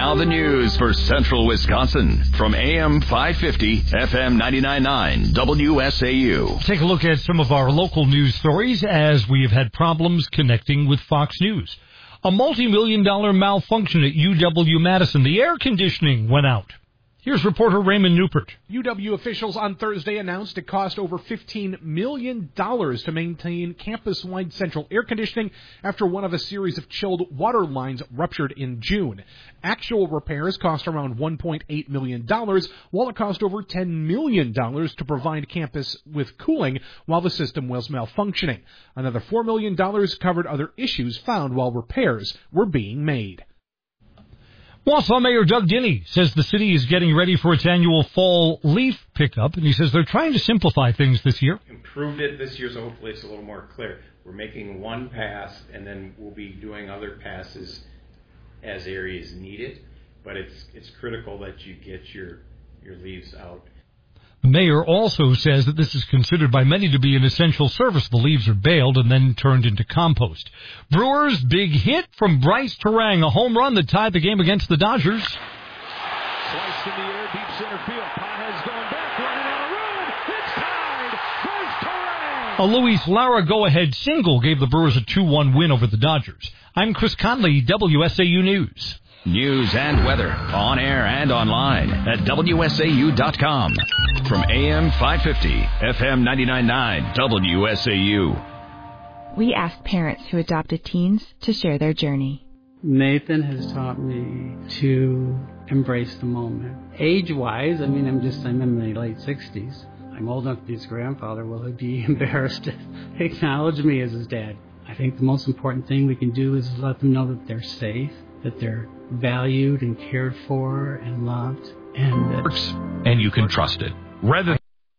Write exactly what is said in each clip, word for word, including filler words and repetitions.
Now the news for Central Wisconsin from A M five fifty, F M ninety-nine point nine, W S A U. Take a look at some of our local news stories as we have had problems connecting with Fox News. A multi-million dollar malfunction at U W-Madison. The air conditioning went out. Here's reporter Raymond Newport. U W officials on Thursday announced it cost over fifteen million dollars to maintain campus-wide central air conditioning after one of a series of chilled water lines ruptured in June. Actual repairs cost around one point eight million dollars, while it cost over ten million dollars to provide campus with cooling while the system was malfunctioning. Another four million dollars covered other issues found while repairs were being made. Wausau Mayor Doug Dinny says the city is getting ready for its annual fall leaf pickup, and he says they're trying to simplify things this year. Improved it this year, so hopefully it's a little more clear. We're making one pass, and then we'll be doing other passes as areas needed, but it's it's critical that you get your, your leaves out. The mayor also says that this is considered by many to be an essential service. The leaves are baled and then turned into compost. Brewers' big hit from Bryce Terang, a home run that tied the game against the Dodgers. Sliced in the air, deep center field. Pages going back, running out of room. It's tied. Bryce Terang. A Luis Lara go-ahead single gave the Brewers a two one win over the Dodgers. I'm Chris Conley, W S A U News. News and weather on air and online at W S A U dot com. From A M five fifty, F M ninety-nine point nine, W S A U. We asked parents who adopted teens to share their journey. Nathan has taught me to embrace the moment. Age-wise, I mean, I'm just, I'm in my late sixties. I'm old enough to be his grandfather. Will he be embarrassed to acknowledge me as his dad? I think the most important thing we can do is let them know that they're safe, that they're valued and cared for and loved, and that works, and you can trust it. Rather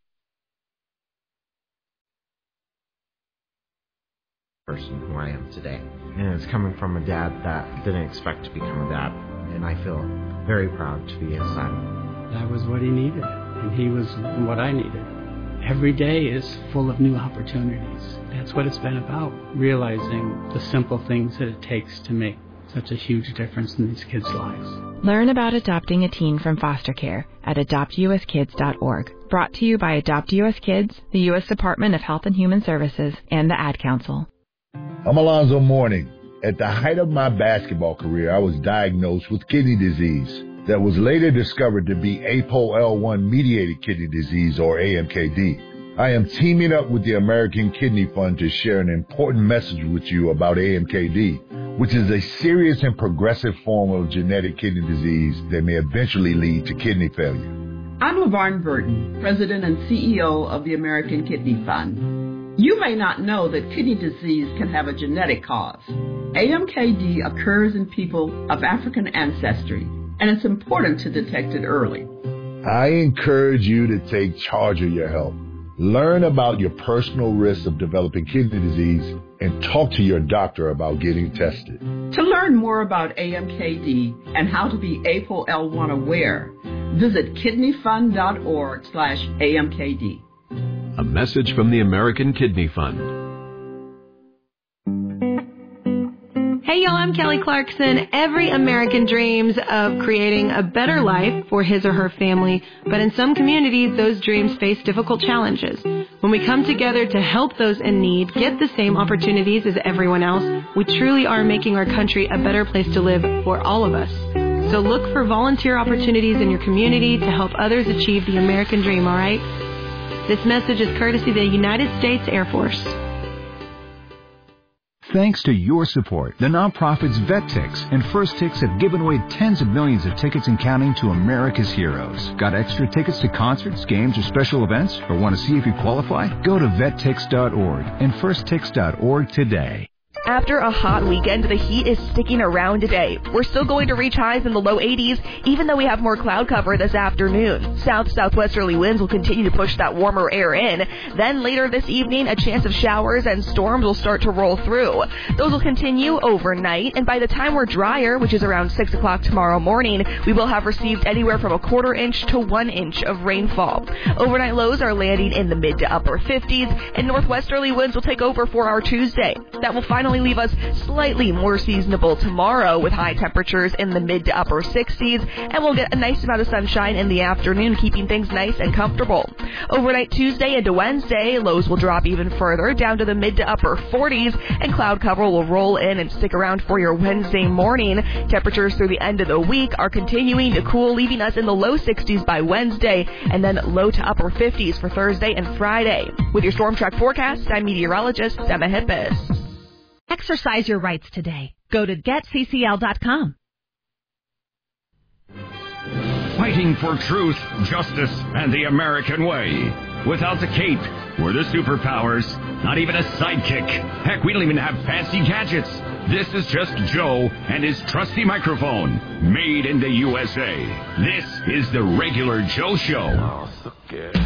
person who I am today. And it's coming from a dad that didn't expect to become a dad, and I feel very proud to be his son. That was what he needed, and he was what I needed. Every day is full of new opportunities. That's what it's been about, realizing the simple things that it takes to make such a huge difference in these kids' lives. Learn about adopting a teen from foster care at adopt u s kids dot org. Brought to you by Adopt U S Kids, the U S Department of Health and Human Services, and the Ad Council. I'm Alonzo Mourning. At the height of my basketball career, I was diagnosed with kidney disease that was later discovered to be A P O L one mediated kidney disease, or A M K D. I am teaming up with the American Kidney Fund to share an important message with you about A M K D, which is a serious and progressive form of genetic kidney disease that may eventually lead to kidney failure. I'm LaVarn Burton, President and C E O of the American Kidney Fund. You may not know that kidney disease can have a genetic cause. A M K D occurs in people of African ancestry, and it's important to detect it early. I encourage you to take charge of your health. Learn about your personal risks of developing kidney disease and talk to your doctor about getting tested. To learn more about A M K D and how to be A P O L one aware, visit kidneyfund.org slash AMKD. A message from the American Kidney Fund. Hey y'all, I'm Kelly Clarkson. Every American dreams of creating a better life for his or her family, but in some communities, those dreams face difficult challenges. When we come together to help those in need get the same opportunities as everyone else, we truly are making our country a better place to live for all of us. So look for volunteer opportunities in your community to help others achieve the American dream, all right? This message is courtesy of the United States Air Force. Thanks to your support, the nonprofits VetTix and First Tix have given away tens of millions of tickets and counting to America's heroes. Got extra tickets to concerts, games, or special events? Or want to see if you qualify? Go to vet tix dot org and first tix dot org today. After a hot weekend, the heat is sticking around today. We're still going to reach highs in the low eighties, even though we have more cloud cover this afternoon. South-southwesterly winds will continue to push that warmer air in. Then later this evening, a chance of showers and storms will start to roll through. Those will continue overnight, and by the time we're drier, which is around six o'clock tomorrow morning, we will have received anywhere from a quarter inch to one inch of rainfall. Overnight lows are landing in the mid to upper fifties, and northwesterly winds will take over for our Tuesday. That will finally only leave us slightly more seasonable tomorrow with high temperatures in the mid to upper sixties, and we'll get a nice amount of sunshine in the afternoon, keeping things nice and comfortable. Overnight Tuesday into Wednesday, lows will drop even further down to the mid to upper forties, and cloud cover will roll in and stick around for your Wednesday morning. Temperatures through the end of the week are continuing to cool, leaving us in the low sixties by Wednesday, and then low to upper fifties for Thursday and Friday. With your Storm Track forecast, I'm meteorologist Emma Hippis. Exercise your rights today. Go to get c c l dot com. Fighting for truth, justice, and the American way. Without the cape or the superpowers, not even a sidekick. Heck, we don't even have fancy gadgets. This is just Joe and his trusty microphone, made in the U S A. This is the Regular Joe Show. Oh, okay.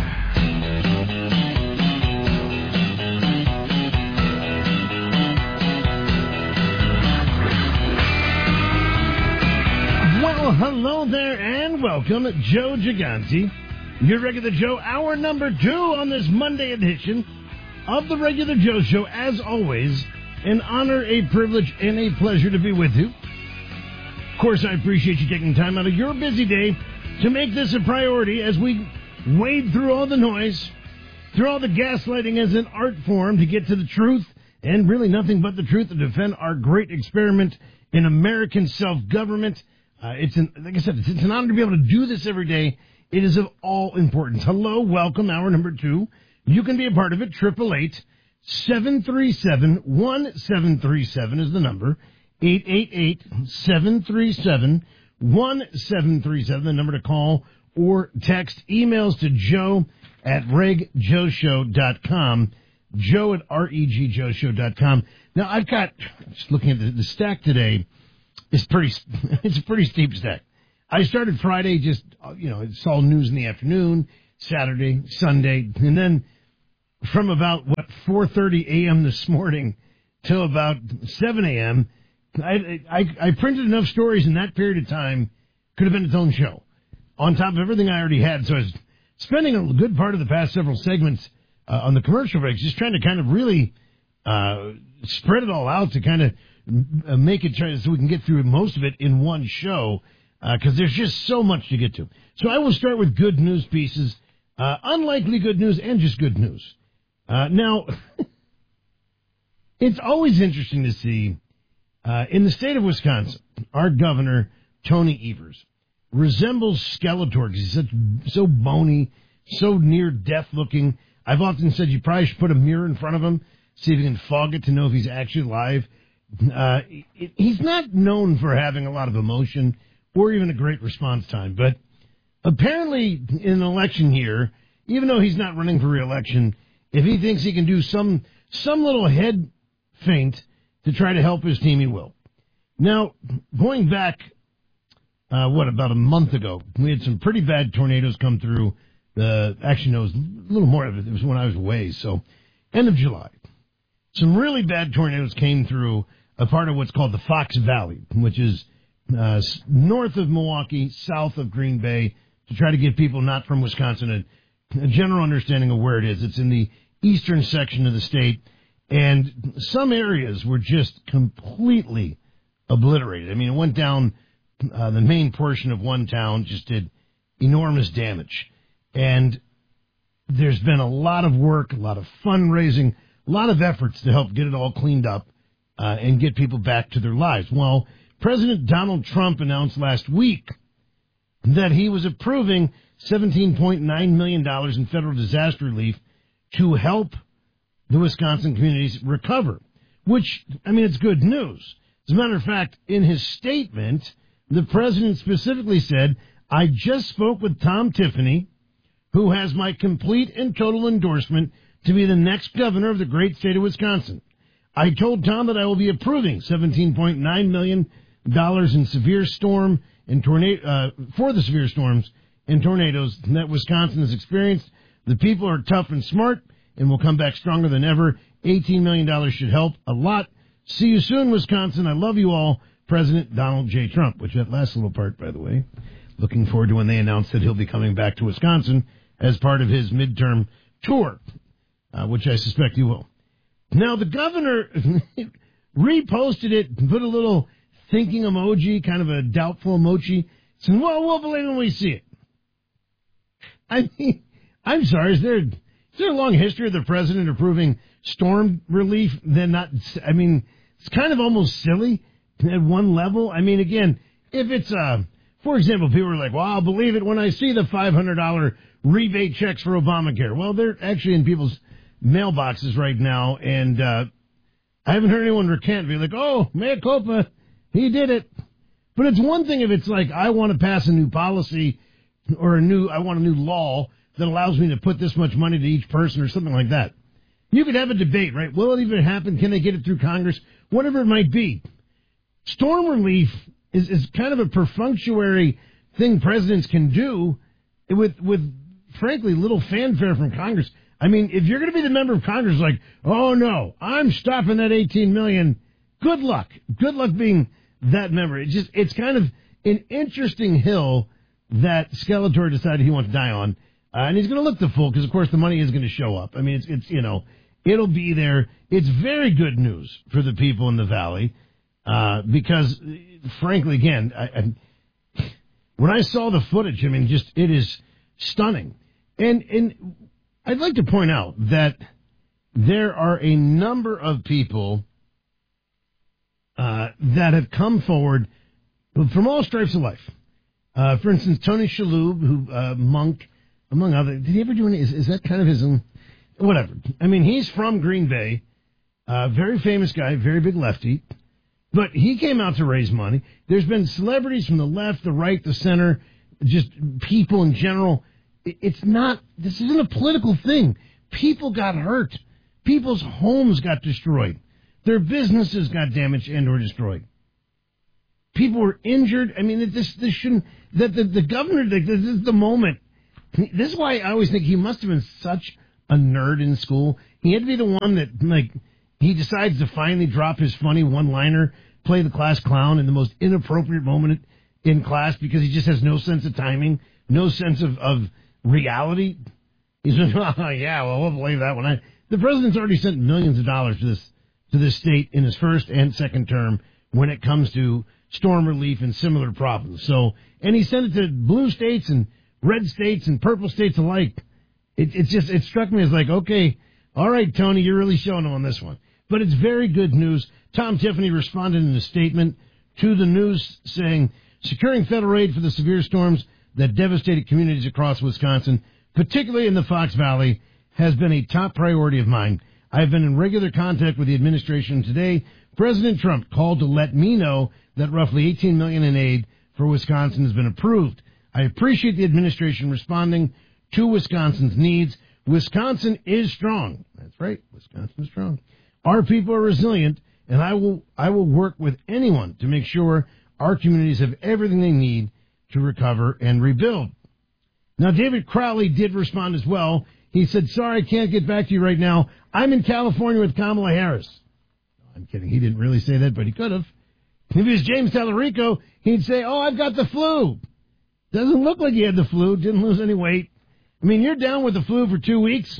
Well, hello there and welcome, Joe Gigante, your Regular Joe, hour number two on this Monday edition of the Regular Joe Show. As always, an honor, a privilege, and a pleasure to be with you. Of course, I appreciate you taking time out of your busy day to make this a priority as we wade through all the noise, through all the gaslighting as an art form to get to the truth, and really nothing but the truth to defend our great experiment in American self-government. Uh, it's an, like I said, it's, it's an honor to be able to do this every day. It is of all importance. Hello, welcome, hour number two. You can be a part of it. Triple eight seven three seven one seven three seven is the number. Eight eight eight seven three seven one seven three seven, the number to call or text. Emails to Joe at reg joe show dot com. Joe at R E G Joe Show dot com. Now I've got, just looking at the, the stack today. It's pretty. It's a pretty steep stack. I started Friday, just you know, it's all news in the afternoon. Saturday, Sunday, and then from about what four thirty a.m. this morning till about seven a.m. I, I I printed enough stories in that period of time. Could have been its own show, on top of everything I already had. So I was spending a good part of the past several segments uh, on the commercial breaks, just trying to kind of really uh, spread it all out to kind of. Uh, make it try so we can get through most of it in one show because uh, there's just so much to get to. So I will start with good news pieces, uh, unlikely good news and just good news. Uh, now, it's always interesting to see uh, in the state of Wisconsin, our governor, Tony Evers, resembles Skeletor because he's such, so bony, so near death looking. I've often said you probably should put a mirror in front of him, see if you can fog it to know if he's actually alive. Uh, he's not known for having a lot of emotion or even a great response time, but apparently in an election year, even though he's not running for re-election, if he thinks he can do some some little head feint to try to help his team, he will. Now, going back, uh, what, about a month ago, we had some pretty bad tornadoes come through. The actually, no, it was a little more of it. It was when I was away, so end of July. Some really bad tornadoes came through a part of what's called the Fox Valley, which is uh, north of Milwaukee, south of Green Bay, to try to give people not from Wisconsin a, a general understanding of where it is. It's in the eastern section of the state, and some areas were just completely obliterated. I mean, it went down uh, the main portion of one town, just did enormous damage. And there's been a lot of work, a lot of fundraising, a lot of efforts to help get it all cleaned up uh, and get people back to their lives. Well, President Donald Trump announced last week that he was approving seventeen point nine million dollars in federal disaster relief to help the Wisconsin communities recover, which, I mean, it's good news. As a matter of fact, in his statement, the president specifically said, I just spoke with Tom Tiffany, who has my complete and total endorsement to be the next governor of the great state of Wisconsin. I told Tom that I will be approving seventeen point nine million dollars in severe storm and tornado uh, for the severe storms and tornadoes that Wisconsin has experienced. The people are tough and smart and will come back stronger than ever. eighteen million dollars should help a lot. See you soon, Wisconsin. I love you all. President Donald J. Trump, which that last little part, by the way. Looking forward to when they announce that he'll be coming back to Wisconsin as part of his midterm tour, uh, which I suspect he will. Now, the governor, reposted it, and put a little thinking emoji, kind of a doubtful emoji, saying, well, we'll believe when we see it. I mean, I'm sorry, is there, is there a long history of the president approving storm relief? Then not, I mean, it's kind of almost silly at one level. I mean, again, if it's, uh, for example, people are like, well, I'll believe it when I see the five hundred dollars rebate checks for Obamacare. Well, they're actually in people's mailboxes right now, and uh, I haven't heard anyone recant, be like, oh, mea culpa, he did it. But it's one thing if it's like, I want to pass a new policy or a new, I want a new law that allows me to put this much money to each person or something like that. You could have a debate, right? Will it even happen? Can they get it through Congress? Whatever it might be. Storm relief is, is kind of a perfunctory thing presidents can do with, with frankly, little fanfare from Congress. I mean, if you're going to be the member of Congress like, oh, no, I'm stopping that eighteen million, good luck. Good luck being that member. It's just, it's kind of an interesting hill that Skeletor decided he wants to die on. Uh, and he's going to look the fool because, of course, the money is going to show up. I mean, it's, it's, you know, it'll be there. It's very good news for the people in the Valley uh, because, frankly, again, I, I, when I saw the footage, I mean, just, it is stunning. And, and I'd like to point out that there are a number of people uh, that have come forward from all stripes of life. Uh, for instance, Tony Shalhoub, who, uh, Monk, among others. Did he ever do any, is, is that kind of his own, whatever. I mean, he's from Green Bay, uh, very famous guy, very big lefty, but he came out to raise money. There's been celebrities from the left, the right, the center, just people in general. It's not, this isn't a political thing. People got hurt. People's homes got destroyed. Their businesses got damaged and or destroyed. People were injured. I mean, this this shouldn't, that the, the governor, this is the moment. This is why I always think he must have been such a nerd in school. He had to be the one that, like, he decides to finally drop his funny one-liner, play the class clown in the most inappropriate moment in class because he just has no sense of timing, no sense of, of reality. He's like, oh, yeah, well, we'll believe that one. I, the president's already sent millions of dollars to this to this state in his first and second term when it comes to storm relief and similar problems. So, and he sent it to blue states and red states and purple states alike. It, it just, it struck me as like, okay, all right, Tony, you're really showing them on this one. But it's very good news. Tom Tiffany responded in a statement to the news saying, securing federal aid for the severe storms that devastated communities across Wisconsin, particularly in the Fox Valley, has been a top priority of mine. I have been in regular contact with the administration today. President Trump called to let me know that roughly eighteen million dollars in aid for Wisconsin has been approved. I appreciate the administration responding to Wisconsin's needs. Wisconsin is strong. That's right. Wisconsin is strong. Our people are resilient, and I will I will work with anyone to make sure our communities have everything they need to recover and rebuild. Now, David Crowley did respond as well. He said, sorry, I can't get back to you right now. I'm in California with Kamala Harris. I'm kidding. He didn't really say that, but he could have. If he was James Tallarico, he'd say, oh, I've got the flu. Doesn't look like he had the flu. Didn't lose any weight. I mean, you're down with the flu for two weeks.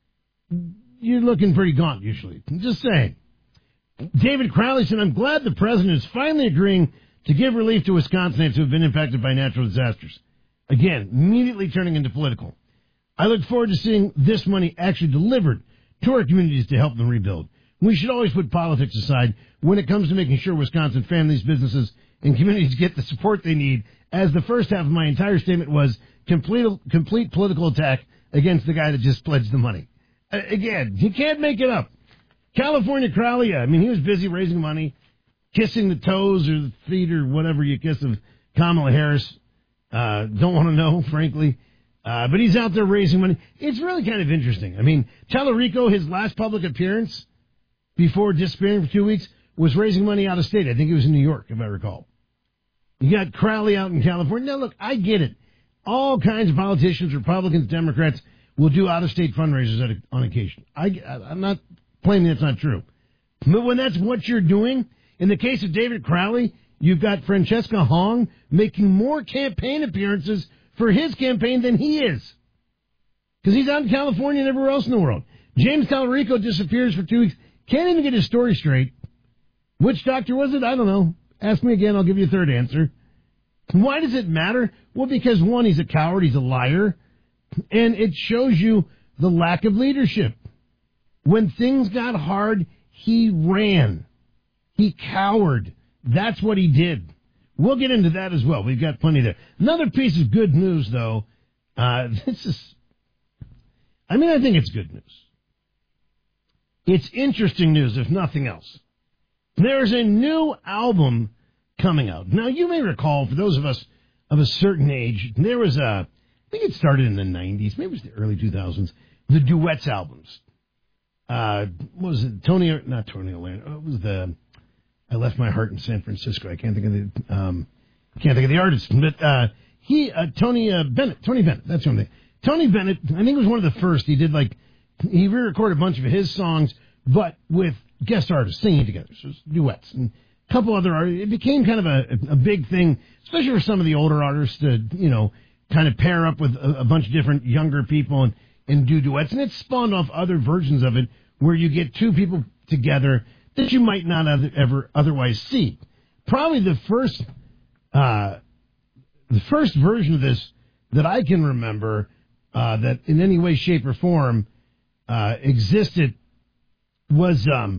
You're looking pretty gaunt, usually. I'm just saying. David Crowley said, I'm glad the president is finally agreeing to give relief to Wisconsinites who have been impacted by natural disasters. Again, immediately turning into political. I look forward to seeing this money actually delivered to our communities to help them rebuild. We should always put politics aside when it comes to making sure Wisconsin families, businesses, and communities get the support they need, as the first half of my entire statement was complete, complete political attack against the guy that just pledged the money. Uh, again, you can't make it up. California Crowley, I mean, he was busy raising money, kissing the toes or the feet or whatever you kiss of Kamala Harris. Uh, don't want to know, frankly. Uh, but he's out there raising money. It's really kind of interesting. I mean, Tallarico, his last public appearance before disappearing for two weeks, was raising money out of state. I think it was in New York, if I recall. You got Crowley out in California. Now, look, I get it. All kinds of politicians, Republicans, Democrats, will do out-of-state fundraisers at a, on occasion. I, I'm not claiming that's not true. But when that's what you're doing, in the case of David Crowley, you've got Francesca Hong making more campaign appearances for his campaign than he is. Because he's out in California and everywhere else in the world. James Tallarico disappears for two weeks. Can't even get his story straight. Which doctor was it? I don't know. Ask me again, I'll give you a third answer. Why does it matter? Well, because one, he's a coward, he's a liar, and it shows you the lack of leadership. When things got hard, he ran. He cowered. That's what he did. We'll get into that as well. We've got plenty there. Another piece of good news, though. Uh, this is, I mean, I think it's good news. It's interesting news, if nothing else. There's a new album coming out. Now, you may recall, for those of us of a certain age, there was a, I think it started in the nineties, maybe it was the early two thousands, the Duets albums. Uh, what was it? Tony, not Tony Orlando. It was the, I Left My Heart in San Francisco. I can't think of the, um, can't think of the artist. But, uh, he, uh, Tony, uh, Bennett, Tony Bennett, that's one thing. Tony Bennett, I think was one of the first. He did like, he re-recorded a bunch of his songs, but with guest artists singing together. So it was duets and a couple other artists. It became kind of a, a big thing, especially for some of the older artists to, you know, kind of pair up with a, a bunch of different younger people and, and do duets. And it spawned off other versions of it where you get two people together that you might not other, ever otherwise see. Probably the first, uh, the first version of this that I can remember, uh, that in any way, shape, or form, uh, existed was, um,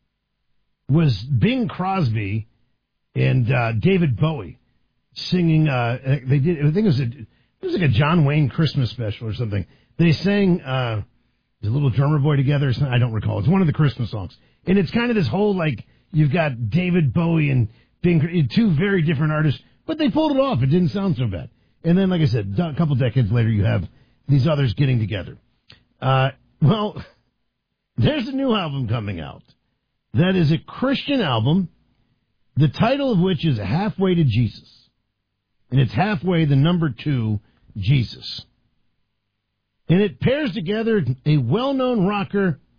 was Bing Crosby and, uh, David Bowie singing, uh, they did, I think it was a, it was like a John Wayne Christmas special or something. They sang, uh, the Little Drummer Boy together. I don't recall. It's one of the Christmas songs. And it's kind of this whole, like, you've got David Bowie and Bing, two very different artists, but they pulled it off. It didn't sound so bad. And then, like I said, a couple decades later, you have these others getting together. Uh, well, there's a new album coming out that is a Christian album, the title of which is Halfway to Jesus. And it's halfway the number two, Jesus. And it pairs together a well-known rocker